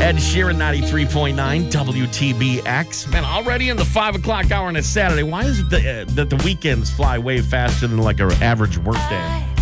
Ed Sheeran, 93.9 WTBX. Man, already in the 5 o'clock hour on a Saturday. Why is it that the weekends fly way faster than like an average work day?